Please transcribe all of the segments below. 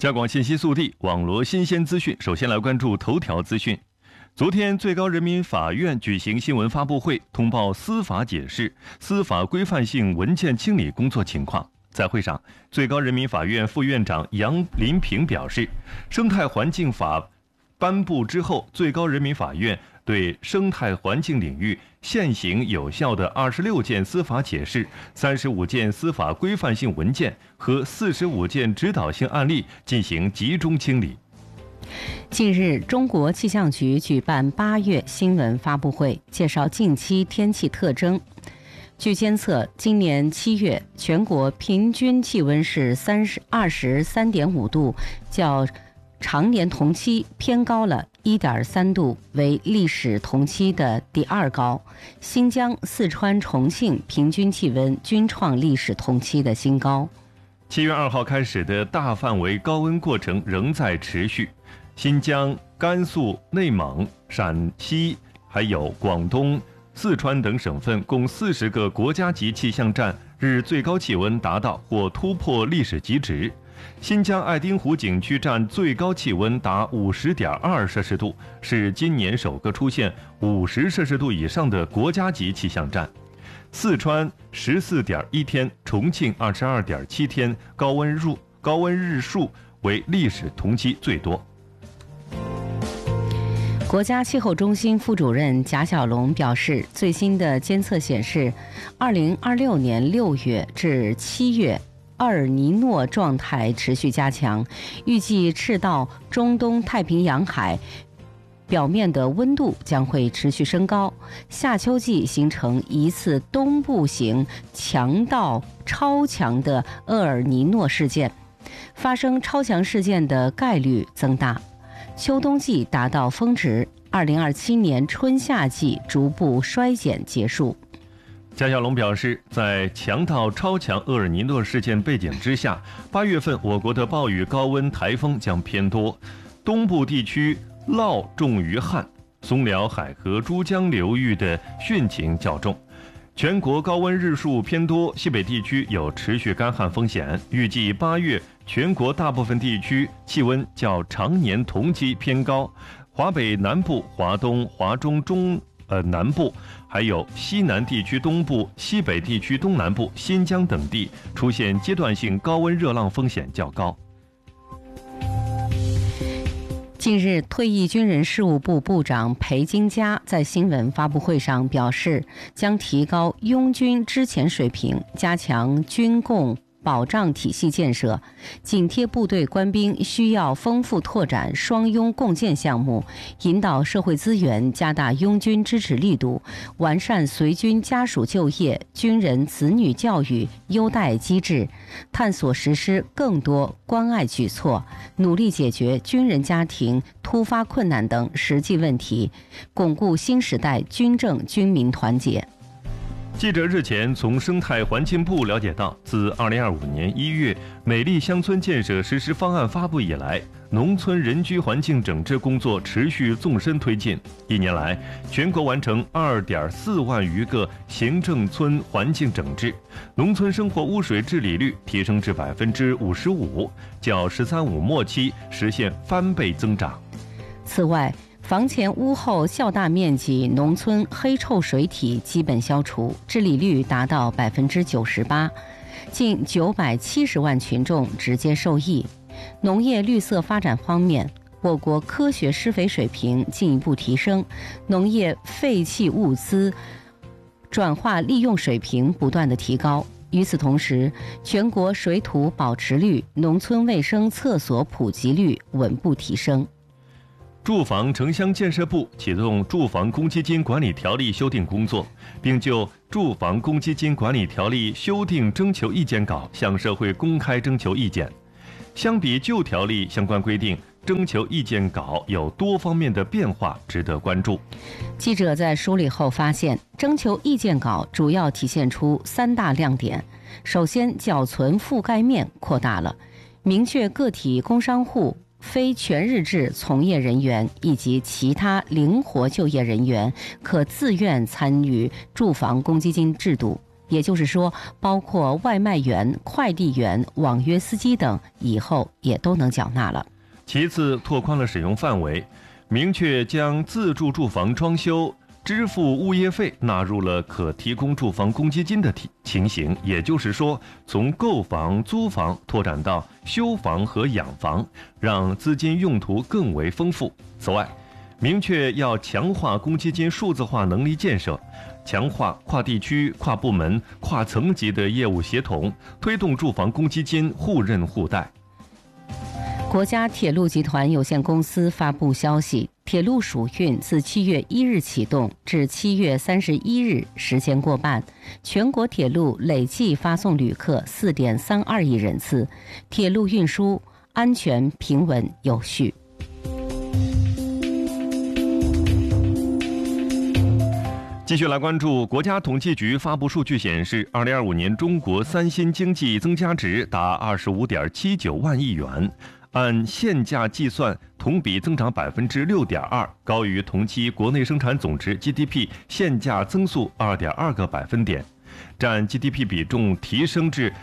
加广信息速递，网罗新鲜资讯。首先来关注头条资讯。昨天，最高人民法院举行新闻发布会，通报司法解释、司法规范性文件清理工作情况。在会上，最高人民法院副院长杨林平表示，生态环境法颁布之后，最高人民法院对生态环境领域现行有效的26件司法解释、35件司法规范性文件和45件指导性案例进行集中清理。 近日，中国气象局举办8月新闻发布会，介绍近期天气特征。据监测，今年7月全国平均气温是23.5度，较常年同期偏高了1.3度，为历史同期的第2高。新疆、四川、重庆平均气温均创历史同期的新高。 7月2号开始的大范围高温过程仍在持续。新疆、甘肃、内蒙、陕西，还有广东、四川等省份共40个国家级气象站日最高气温达到或突破历史极值。新疆爱丁湖景区站最高气温达50.2摄氏度，是今年首个出现50摄氏度以上的国家级气象站。四川14.1天，重庆22.7天，高温日数为历史同期最多。 国家气候中心副主任贾小龙表示，最新的监测显示，2026年6月至7月，厄尔尼诺状态持续加强，预计赤道、中东太平洋海表面的温度将会持续升高，夏秋季形成一次东部型强到超强的厄尔尼诺事件，发生超强事件的概率增大。秋冬季达到峰值，2027年春夏季逐步衰减结束。 贾小龙表示，在强到超强厄尔尼诺事件背景之下，8月份我国的暴雨、高温、台风将偏多，东部地区涝重于旱，松辽海河珠江流域的汛情较重。全国高温日数偏多，西北地区有持续干旱风险。预计8月全国大部分地区气温较常年同期偏高，华北南部、华东、华中南部，还有西南地区东部、西北地区东南部、新疆等地出现阶段性高温热浪风险较高。 近日，退役军人事务部部长裴金佳在新闻发布会上表示，将提高拥军支前水平，加强军共保障体系建设，紧贴部队官兵需要，丰富拓展双拥共建项目，引导社会资源加大拥军支持力度，完善随军家属就业、军人子女教育优待机制，探索实施更多关爱举措，努力解决军人家庭突发困难等实际问题，巩固新时代军政军民团结。 记者日前从生态环境部了解到，自2025年1月美丽乡村建设实施方案发布以来，农村人居环境整治工作持续纵深推进。1年来，全国完成2.4万余个行政村环境整治，农村生活污水治理率提升至55%，较“十三五”末期实现翻倍增长。 此外，房前屋后较大面积农村黑臭水体基本消除，治理率达到98%，近970万群众直接受益。农业绿色发展方面，我国科学施肥水平进一步提升，农业废弃物资转化利用水平不断的提高。与此同时，全国水土保持率、农村卫生厕所普及率稳步提升。 住房城乡建设部启动住房公积金管理条例修订工作，并就住房公积金管理条例修订征求意见稿向社会公开征求意见。相比旧条例相关规定，征求意见稿有多方面的变化，值得关注。 记者在梳理后发现，征求意见稿主要体现出3大亮点。首先，缴存覆盖面扩大了，明确个体工商户、非全日制从业人员以及其他灵活就业人员可自愿参与住房公积金制度， 也就是说，包括外卖员、快递员、网约司机等，以后也都能缴纳了。 其次，拓宽了使用范围，明确将自住住房装修支付物业费纳入了可提供住房公积金的情形，也就是说，从购房、租房拓展到修房和养房，让资金用途更为丰富。此外，明确要强化公积金数字化能力建设，强化跨地区、跨部门、跨层级的业务协同，推动住房公积金互认互贷。 国家铁路集团有限公司发布消息，铁路暑运自7月1日启动至7月31日，时间过半，全国铁路累计发送旅客4.32亿人次，铁路运输安全、平稳、有序。 继续来关注，国家统计局发布数据显示，2025年中国3新经济增加值达25.79万亿元，按现价计算，同比增长6.2%，高于同期国内生产总值 GDP 现价增速2.2个百分点，占 GDP 比重提升至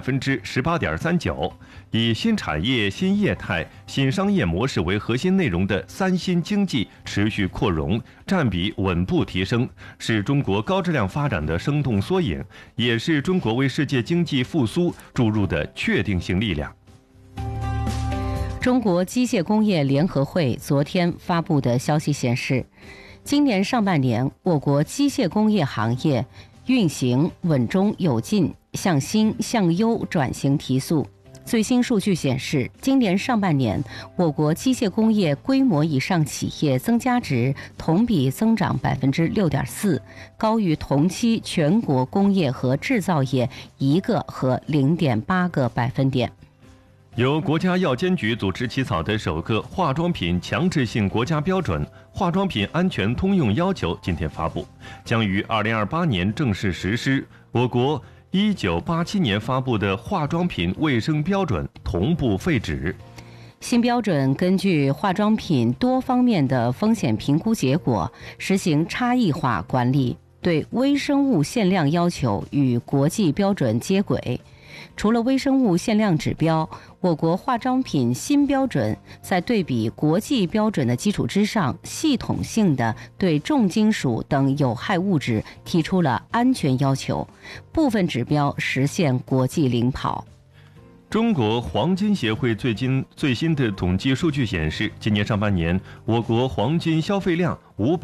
18.39%。以新产业、新业态、新商业模式为核心内容的3新经济持续扩容，占比稳步提升，是中国高质量发展的生动缩影，也是中国为世界经济复苏注入的确定性力量。 中国机械工业联合会昨天发布的消息显示，今年上半年我国机械工业行业运行稳中有进，向新向优转型提速。最新数据显示，今年上半年我国机械工业规模以上企业增加值同比增长6.4%，高于同期全国工业和制造业1个和0.8个百分点。 由国家药监局组织起草的首个化妆品强制性国家标准《化妆品安全通用要求》今天发布，将于2028年正式实施。我国1987年发布的化妆品卫生标准同步废止。 新标准根据化妆品多方面的风险评估结果，实行差异化管理，对微生物限量要求与国际标准接轨。除了微生物限量指标，我国化妆品新标准在对比国际标准的基础之上，系统性的对重金属等有害物质提出了安全要求，部分指标实现国际领跑。 中国黄金协会最新的统计数据显示，今年上半年我国黄金消费量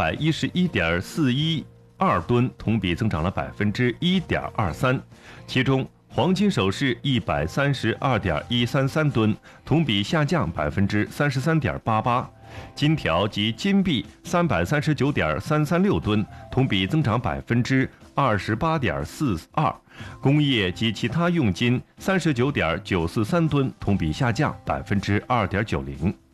511.412吨，同比增长了1.23%，其中黄金首饰132.133吨，同比下降33.88%，金条及金币339.336吨，同比增长28.42%，工业及其他用金39.943吨，同比下降2.90%。